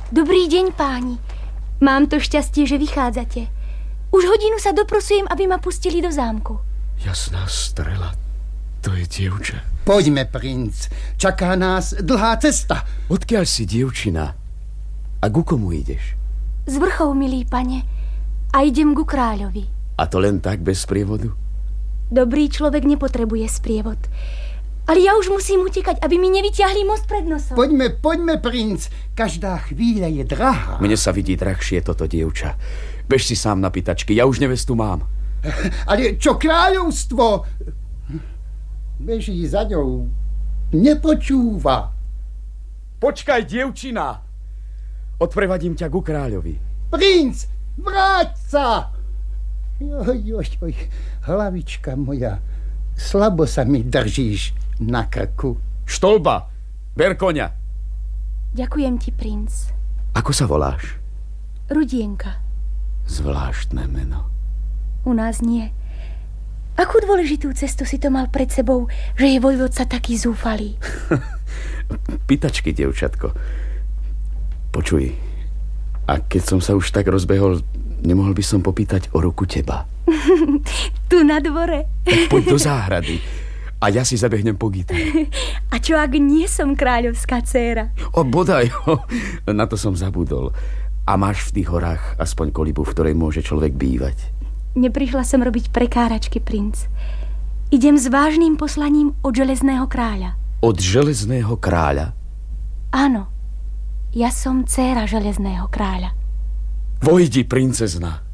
Dobrý deň, páni. Mám to šťastie, že vychádzate. Už hodinu sa doprosujem, aby ma pustili do zámku. Jasná strela, to je dievča. Poďme, princ. Čaká nás dlhá cesta. Odkiaľ si, dievčina? A ku komu ideš? Z vrchov, milý pane. A idem ku kráľovi. A to len tak, bez sprievodu? Dobrý človek nepotrebuje sprievod. Ale ja už musím utekať, aby mi nevyťahli most pred nosom. Poďme, princ. Každá chvíľa je drahá. Mne sa vidí drahšie toto dievča. Bež si sám na pýtačky, ja už nevestu mám. Ale čo kráľovstvo? Beží za ňou. Nepočúva. Počkaj, dievčina. Odprevadím ťa ku kráľovi. Princ, vráť sa! Joj, hlavička moja. Slabo sa mi držíš na krku. Štolba, ber koňa. Ďakujem ti, princ. Ako sa voláš? Rudienka. Zvláštne meno. U nás nie. Akú dôležitú cestu si to mal pred sebou, že je vojvodca taký zúfalý? Pýtačky, dievčatko. Počuj, a keď som sa už tak rozbehol, nemohol by som popýtať o ruku teba? Tu na dvore. Poď do záhrady a ja si zabehnem po gitaru. A čo ak nie som kráľovská dcéra? O, bodaj, na to som zabudol. A máš v tých horách aspoň kolibu, v ktorej môže človek bývať? Neprišla som robiť prekáračky, princ. Idem s vážnym poslaním od železného kráľa. Od železného kráľa? Áno, ja som dcéra železného kráľa. Vojdi, princezna.